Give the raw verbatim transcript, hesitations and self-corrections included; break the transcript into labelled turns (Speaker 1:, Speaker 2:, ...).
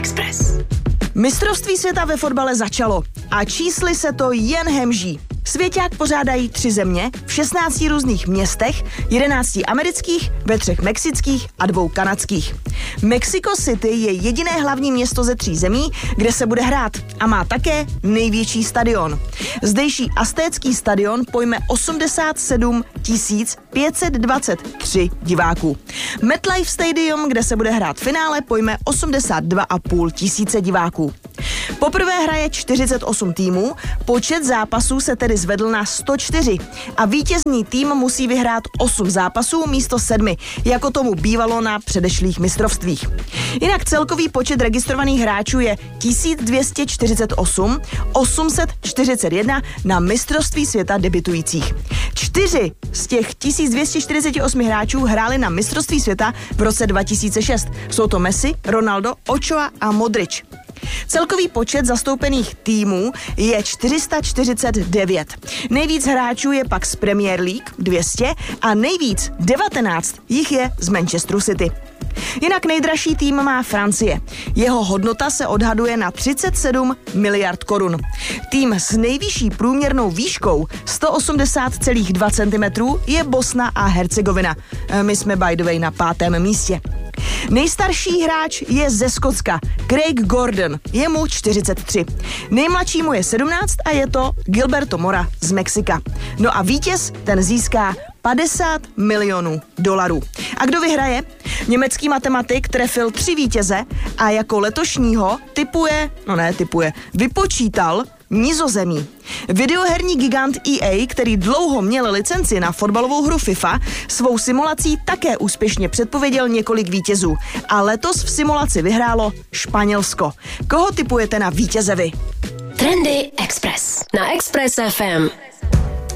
Speaker 1: Express.
Speaker 2: Mistrovství světa ve fotbale začalo a čísly se to jen hemží. Svěťák pořádají tři země v šestnácti různých městech, jedenácti amerických, ve třech mexických a dvou kanadských. Mexico City je jediné hlavní město ze tří zemí, kde se bude hrát a má také největší stadion. Zdejší aztécký stadion pojme osmdesát sedm tisíc pět set dvacet tři diváků. MetLife Stadium, kde se bude hrát finále, pojme osmdesát dva a půl tisíce diváků. Poprvé hraje čtyřicet osm týmů, počet zápasů se tedy zvedl na sto čtyři a vítězný tým musí vyhrát osm zápasů místo sedmi, jako tomu bývalo na předešlých mistrovstvích. Jinak celkový počet registrovaných hráčů je tisíc dvě stě čtyřicet osm, osm set čtyřicet jedna na mistrovství světa debutujících. Čtyři z těch tisíc dvě stě čtyřicet osm hráčů hráli na mistrovství světa v roce dva tisíce šest. Jsou to Messi, Ronaldo, Ochoa a Modric. Celkový počet zastoupených týmů je čtyři sta čtyřicet devět. Nejvíc hráčů je pak z Premier League dvě stě a nejvíc devatenáct jich je z Manchesteru City. Jinak nejdražší tým má Francie. Jeho hodnota se odhaduje na třicet sedm miliard korun. Tým s nejvyšší průměrnou výškou sto osmdesát celá dva centimetru je Bosna a Hercegovina. My jsme by the way na pátém místě. Nejstarší hráč je ze Skotska, Craig Gordon, je mu čtyřicet tři. Nejmladšímu je sedmnáct a je to Gilberto Mora z Mexika. No a vítěz ten získá padesát milionů dolarů. A kdo vyhraje? Německý matematik trefil tři vítěze a jako letošního tipuje, no ne tipuje, vypočítal Nizozemí. Videoherní gigant E A, který dlouho měl licenci na fotbalovou hru FIFA, svou simulací také úspěšně předpověděl několik vítězů. A letos v simulaci vyhrálo Španělsko. Koho tipujete na vítěze vy?
Speaker 1: Trendy Express na Express F M.